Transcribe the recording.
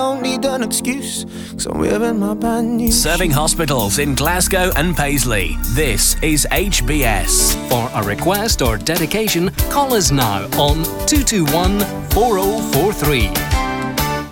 don't need an excuse, 'cause I'm wearing my brand new Serving hospitals in Glasgow and Paisley. This is HBS. For a request or dedication, call us now on 221 4043.